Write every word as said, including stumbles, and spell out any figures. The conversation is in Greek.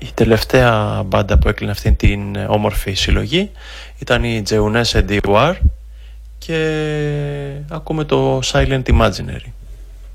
Η τελευταία μπάντα που έκλεινε αυτήν την όμορφη συλλογή ήταν η Jeunesse d'Ivoire και ακούμε το Silent Imaginary.